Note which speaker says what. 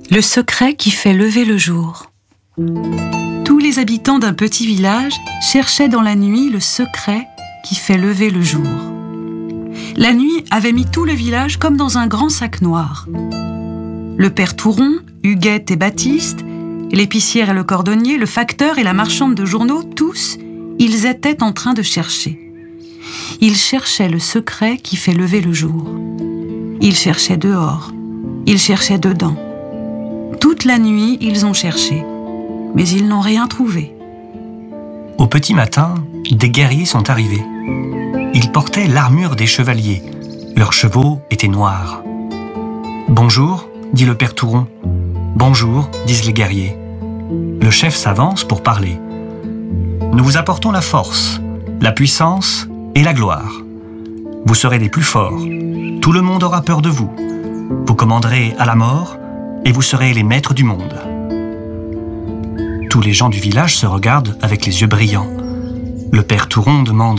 Speaker 1: Le secret qui fait lever le jour. Tous les habitants d'un petit village cherchaient dans la nuit le secret qui fait lever le jour. La nuit avait mis tout le village comme dans un grand sac noir. Le père Touron, Huguette et Baptiste, l'épicière et le cordonnier, le facteur et la marchande de journaux, tous, ils étaient en train de chercher. Ils cherchaient le secret qui fait lever le jour. Ils cherchaient dehors, ils cherchaient dedans. Toute la nuit, ils ont cherché, mais ils n'ont rien trouvé.
Speaker 2: Au petit matin, des guerriers sont arrivés. Ils portaient l'armure des chevaliers. Leurs chevaux étaient noirs. « Bonjour », dit le père Touron. « Bonjour », disent les guerriers. Le chef s'avance pour parler. « Nous vous apportons la force, la puissance et la gloire. Vous serez les plus forts. Tout le monde aura peur de vous. Vous commanderez à la mort et vous serez les maîtres du monde. » Tous les gens du village se regardent avec les yeux brillants. Le père Touron demande